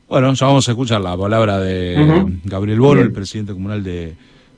Bueno, ya vamos a escuchar la palabra de Gabriel Bono, el presidente comunal de...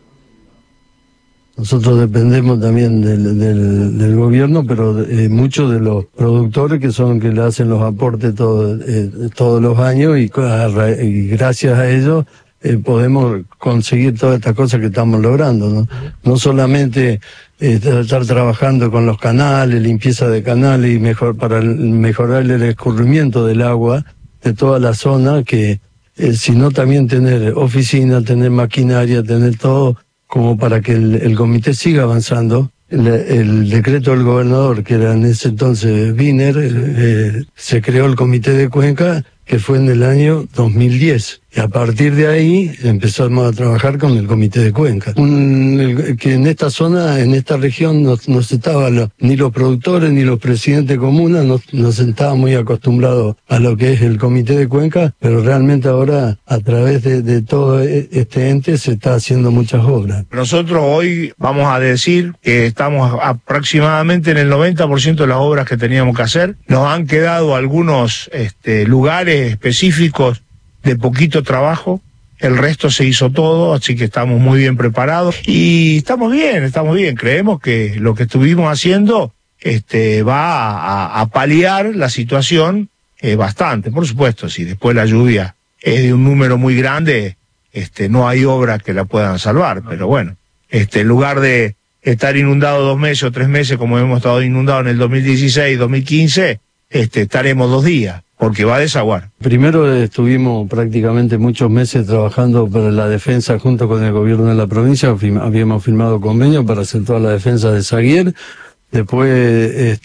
Nosotros dependemos también del gobierno, pero muchos de los productores que le hacen los aportes todos los años y gracias a ellos podemos conseguir todas estas cosas que estamos logrando, ¿no? No solamente estar trabajando con los canales, limpieza de canales y para mejorar el escurrimiento del agua de toda la zona, sino también tener oficina, tener maquinaria, tener todo como para que el comité siga avanzando. El decreto del gobernador, que era en ese entonces Wiener, se creó el comité de Cuenca, que fue en el año 2010. Y a partir de ahí empezamos a trabajar con el comité de Cuenca. Que en esta zona, en esta región, no estaban ni los productores ni los presidentes de comunas, no se estaban muy acostumbrados a lo que es el comité de Cuenca, pero realmente ahora, a través de todo este ente, se está haciendo muchas obras. Nosotros hoy vamos a decir que estamos aproximadamente en el 90% de las obras que teníamos que hacer. Nos han quedado algunos lugares específicos de poquito trabajo, el resto se hizo todo, así que estamos muy bien preparados y estamos bien, creemos que lo que estuvimos haciendo va a paliar la situación bastante. Por supuesto, si después la lluvia es de un número muy grande, no hay obras que la puedan salvar, pero bueno, en lugar de estar inundado 2 meses o 3 meses como hemos estado inundados en el 2016, 2015, estaremos 2 días. Porque va a desaguar. Primero estuvimos prácticamente muchos meses trabajando para la defensa junto con el gobierno de la provincia. Habíamos firmado convenio para hacer toda la defensa de Saguier. Después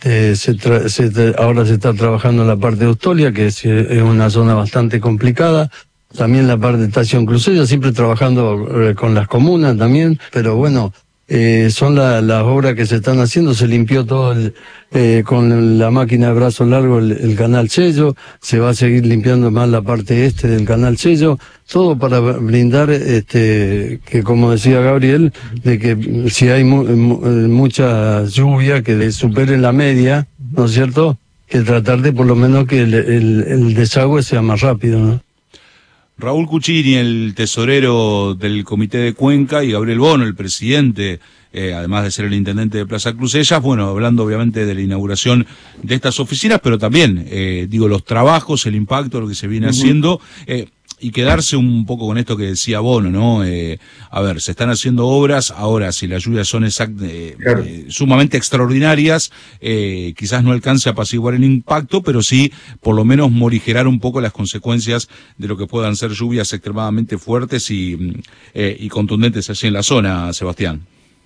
ahora se está trabajando en la parte de Ustolia, que es una zona bastante complicada. También la parte de Estación Cruceña, siempre trabajando con las comunas también. Pero bueno, son las obras que se están haciendo. Se limpió todo con la máquina de brazo largo el canal Sello, se va a seguir limpiando más la parte del canal Sello, todo para brindar que, como decía Gabriel, de que si hay mucha lluvia que supere la media, ¿no es cierto?, que tratar de por lo menos que el desagüe sea más rápido, ¿no? Raúl Cuccini, el tesorero del Comité de Cuenca, y Gabriel Bono, el presidente, además de ser el intendente de Plaza Crucellas, bueno, hablando obviamente de la inauguración de estas oficinas, pero también, los trabajos, el impacto, lo que se viene haciendo, y quedarse un poco con esto que decía Bono, ¿no? A ver, se están haciendo obras, ahora si las lluvias son sumamente extraordinarias, quizás no alcance a apaciguar el impacto, pero sí por lo menos morigerar un poco las consecuencias de lo que puedan ser lluvias extremadamente fuertes y contundentes allí en la zona, Sebastián.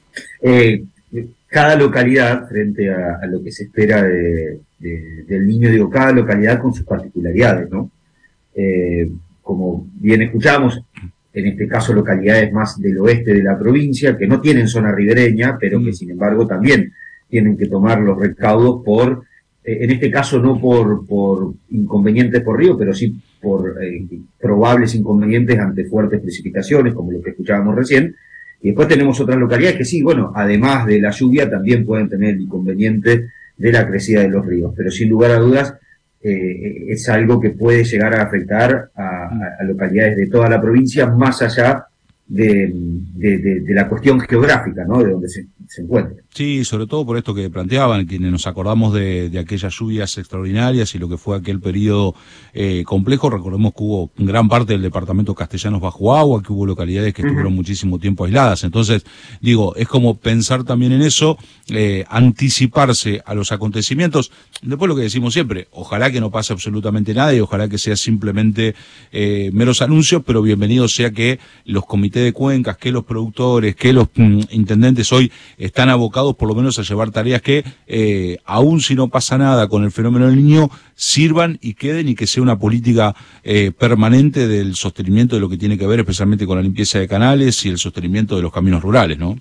Cada localidad, frente a lo que se espera del Niño, cada localidad con sus particularidades, ¿no? Como bien escuchamos, en este caso localidades más del oeste de la provincia, que no tienen zona ribereña, pero que sin embargo también tienen que tomar los recaudos en este caso no por inconvenientes por río, pero sí por probables inconvenientes ante fuertes precipitaciones, como lo que escuchábamos recién. Y después tenemos otras localidades que sí, bueno, además de la lluvia, también pueden tener el inconveniente de la crecida de los ríos, pero sin lugar a dudas, es algo que puede llegar a afectar a localidades de toda la provincia, más allá de la cuestión geográfica, ¿no?, de donde se encuentra. Sí, sobre todo por esto que planteaban, quienes nos acordamos de aquellas lluvias extraordinarias y lo que fue aquel periodo complejo. Recordemos que hubo gran parte del departamento Castellanos bajo agua, que hubo localidades que estuvieron muchísimo tiempo aisladas. Entonces, es como pensar también en eso, anticiparse a los acontecimientos. Después lo que decimos siempre, ojalá que no pase absolutamente nada y ojalá que sea simplemente meros anuncios, pero bienvenido sea que los comités de cuencas, que los productores, que los intendentes hoy están abocados por lo menos a llevar tareas que, aun si no pasa nada con el fenómeno del Niño, sirvan y queden, y que sea una política permanente del sostenimiento de lo que tiene que ver especialmente con la limpieza de canales y el sostenimiento de los caminos rurales, ¿no?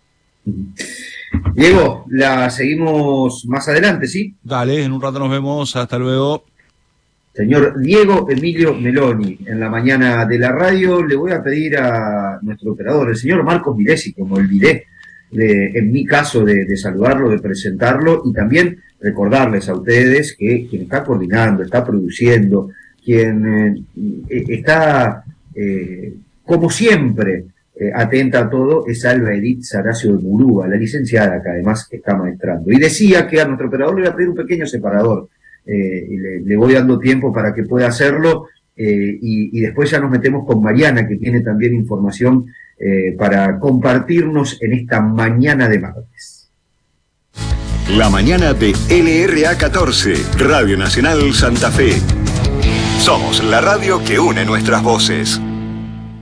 Diego, la seguimos más adelante, ¿sí? Dale, en un rato nos vemos, hasta luego. Señor Diego Emilio Meloni, en la mañana de la radio. Le voy a pedir a nuestro operador, el señor Marcos Milesi, como olvidé, en mi caso, de saludarlo, de presentarlo, y también recordarles a ustedes que quien está coordinando, está produciendo, quien está, como siempre, atenta a todo, es Alba Edith Saracio de Murúa, la licenciada que además está maestrando. Y decía que a nuestro operador le voy a pedir un pequeño separador, y le voy dando tiempo para que pueda hacerlo, y después ya nos metemos con Mariana, que tiene también información para compartirnos en esta mañana de martes. La mañana de LRA 14, Radio Nacional Santa Fe. Somos la radio que une nuestras voces.